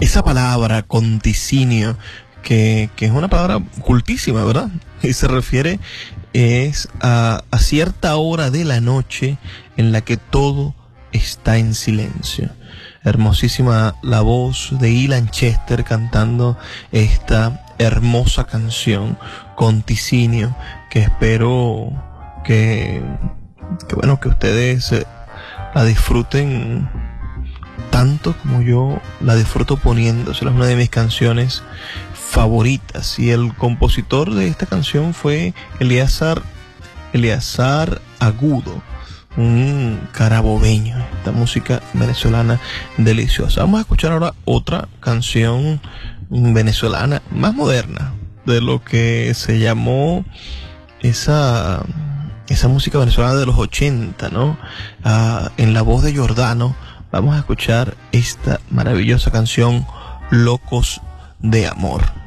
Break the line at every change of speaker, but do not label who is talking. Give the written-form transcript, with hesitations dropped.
esa palabra conticinio, que es una palabra cultísima, ¿verdad? Y se refiere a cierta hora de la noche en la que todo está en silencio. Hermosísima la voz de Ilan Chester cantando esta hermosa canción Conticinio, que espero que bueno, que ustedes la disfruten tanto como yo la disfruto poniéndosela. Es una de mis canciones favoritas, y el compositor de esta canción fue Eleazar Agudo, un carabobeño. Esta música venezolana deliciosa. Vamos a escuchar ahora otra canción venezolana más moderna, de lo que se llamó esa música venezolana de los 80, ¿no? En la voz de Giordano vamos a escuchar esta maravillosa canción Locos de Amor.